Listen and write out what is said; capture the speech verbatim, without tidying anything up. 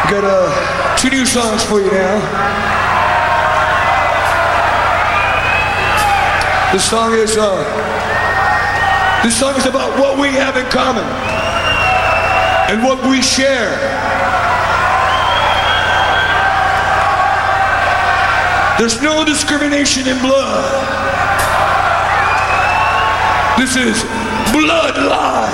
Got uh, two new songs for you now. This song is uh, this song is about what we have in common and what we share. There's no discrimination in blood. This is Bloodline.